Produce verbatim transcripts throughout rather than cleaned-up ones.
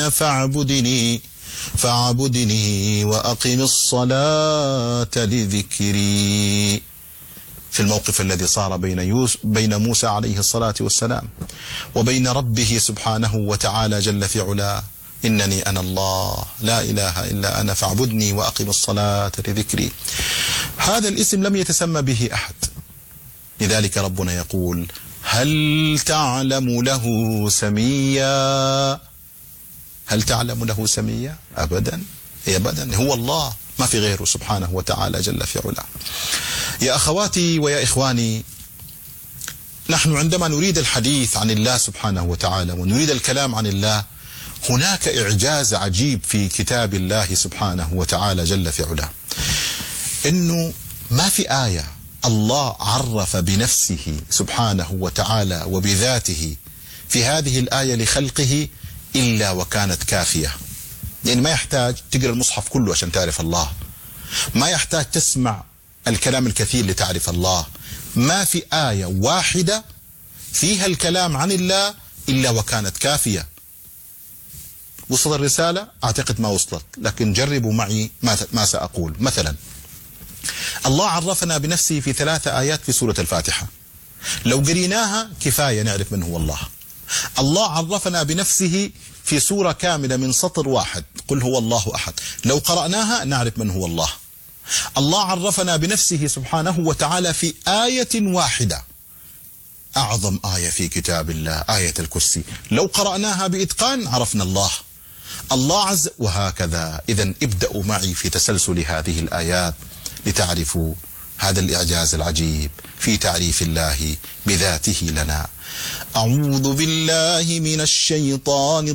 أنا فاعبدني فاعبدني وأقم الصلاة لذكري. في الموقف الذي صار بين يوسف بين موسى عليه الصلاة والسلام وبين ربه سبحانه وتعالى جل في علاه، إنني أنا الله لا إله إلا أنا فاعبدني وأقم الصلاة لذكري. هذا الاسم لم يتسمى به أحد، لذلك ربنا يقول هل تعلم له سميا؟ هل تعلم له سميا؟ أبدا أبدا، هو الله ما في غيره سبحانه وتعالى جل في علاه. يا أخواتي ويا إخواني، نحن عندما نريد الحديث عن الله سبحانه وتعالى ونريد الكلام عن الله، هناك إعجاز عجيب في كتاب الله سبحانه وتعالى جل في علاه، إنه ما في آية الله عرف بنفسه سبحانه وتعالى وبذاته في هذه الآية لخلقه إلا وكانت كافية. يعني ما يحتاج تقرأ المصحف كله عشان تعرف الله، ما يحتاج تسمع الكلام الكثير لتعرف الله، ما في آية واحدة فيها الكلام عن الله إلا وكانت كافية. وصل الرسالة؟ أعتقد ما وصلت، لكن جربوا معي ما ما سأقول. مثلا الله عرفنا بنفسه في ثلاثة آيات في سورة الفاتحة، لو قريناها كفاية نعرف من هو الله. الله عرفنا بنفسه في سورة كاملة من سطر واحد، قل هو الله أحد، لو قرأناها نعرف من هو الله. الله عرفنا بنفسه سبحانه وتعالى في آية واحدة، أعظم آية في كتاب الله آية الكرسي، لو قرأناها بإتقان عرفنا الله. الله عز وهكذا. إذن ابدأوا معي في تسلسل هذه الآيات لتعرفوا هذا الإعجاز العجيب في تعريف الله بذاته لنا. أعوذ بالله من الشيطان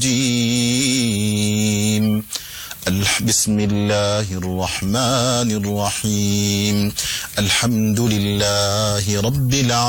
الرجيم. بسم الله الرحمن الرحيم. الحمد لله رب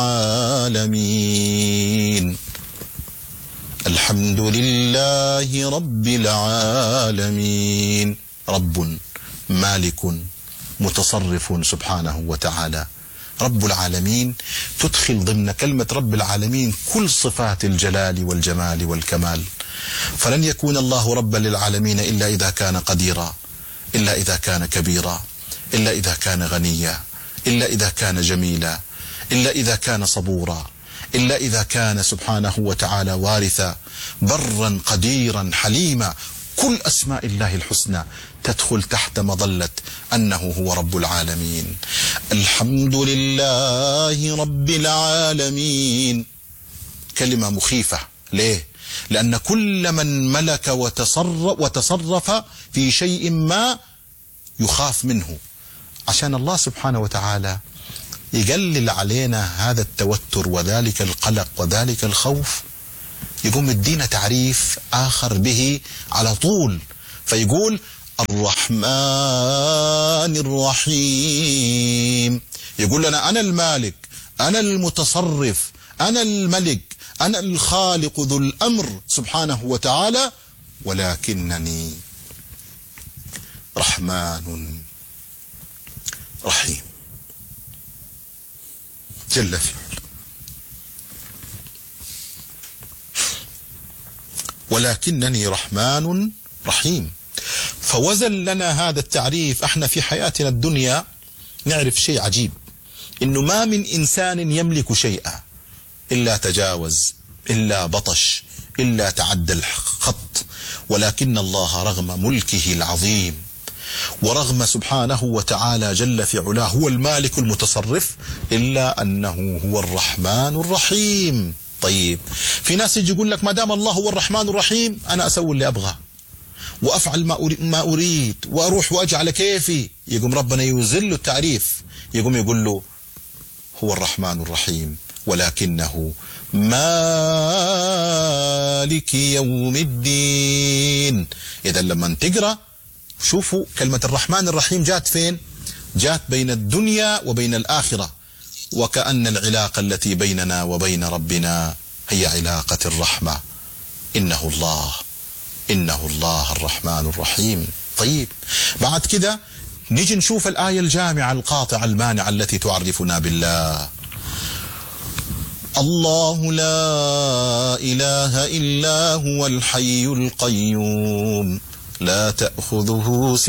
العالمين. الحمد لله رب العالمين. رب مالك متصرف سبحانه وتعالى. رب العالمين تدخل ضمن كلمة رب العالمين كل صفات الجلال والجمال والكمال، فلن يكون الله ربا للعالمين إلا إذا كان قديرا، إلا إذا كان كبيرا، إلا إذا كان غنيا، إلا إذا كان جميلا، إلا إذا كان صبورا، إلا إذا كان سبحانه وتعالى وارثا، برا قديرا حليما. كل أسماء الله الحسنى تدخل تحت مظلة أنه هو رب العالمين. الحمد لله رب العالمين. كلمة مخيفة، ليه؟ لأن كل من ملك وتصرف, وتصرف في شيء ما يخاف منه، عشان الله سبحانه وتعالى يقلل علينا هذا التوتر وذلك القلق وذلك الخوف، يقوم يدينا تعريف آخر به على طول، فيقول الرحمن الرحيم. يقول لنا أنا المالك، أنا المتصرف، أنا الملك، أنا الخالق ذو الأمر سبحانه وتعالى، ولكنني رحمن رحيم جل في علاه. ولكنني رحمن رحيم. فوزن لنا هذا التعريف. احنا في حياتنا الدنيا نعرف شيء عجيب، انه ما من انسان يملك شيئا الا تجاوز، الا بطش، الا تعدى الخط، ولكن الله رغم ملكه العظيم ورغم سبحانه وتعالى جل في علاه هو المالك المتصرف، الا انه هو الرحمن الرحيم. طيب في ناس يجي يقول لك ما دام الله هو الرحمن الرحيم أنا أسوي اللي أبغى وأفعل ما أريد وأروح وأجي على كيفي، يقوم ربنا يوزل له التعريف، يقوم يقول له هو الرحمن الرحيم ولكنه مالك يوم الدين. إذا لما تقرأ شوفوا كلمة الرحمن الرحيم جات فين؟ جات بين الدنيا وبين الآخرة، وكأن العلاقة التي بيننا وبين ربنا هي علاقة الرحمة. إنه الله، إنه الله الرحمن الرحيم. طيب بعد كده نيجي نشوف الآية الجامعة القاطعة المانعة التي تعرفنا بالله. الله لا إله إلا هو الحي القيوم لا تأخذه